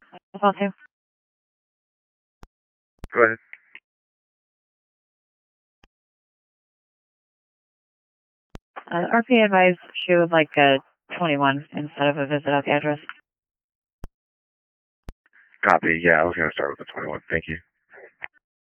Phone 2. Go ahead. RP advised she would like a 21 instead of a visit at the address. Copy. Yeah, I was going to start with the 21. Thank you.